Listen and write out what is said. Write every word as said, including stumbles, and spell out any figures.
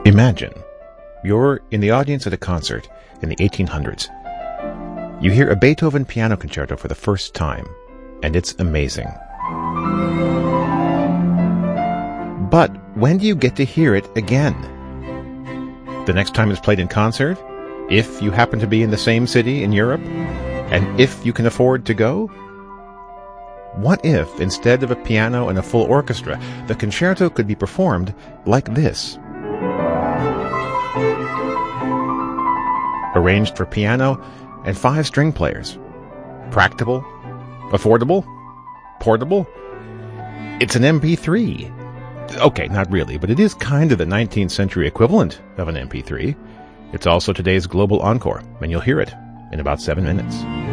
Imagine you're in the audience at a concert in the eighteen hundreds. You hear a Beethoven piano concerto for the first time, and it's amazing. But when do you get to hear it again? The next time it's played in concert? If you happen to be in the same city in Europe? And if you can afford to go? What if, instead of a piano and a full orchestra, the concerto could be performed like this? Arranged for piano and five string players. Practical? Affordable? Portable? It's an M P three. Okay, not really, but it is kind of the nineteenth century equivalent of an M P three. It's also today's global encore, and you'll hear it in about seven minutes.